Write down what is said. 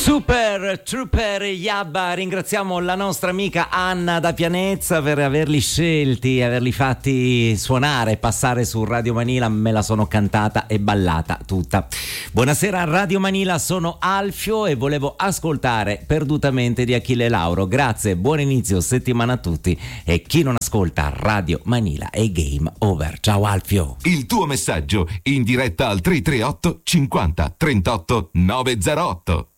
Super Trooper Yabba, ringraziamo la nostra amica Anna da Pianezza per averli scelti, averli fatti suonare, passare su Radio Manila. Me la sono cantata e ballata tutta. Buonasera Radio Manila, sono Alfio e volevo ascoltare perdutamente di Achille Lauro. Grazie, buon inizio settimana a tutti, e chi non ascolta Radio Manila è game over. Ciao Alfio. Il tuo messaggio in diretta al 338 50 38 908.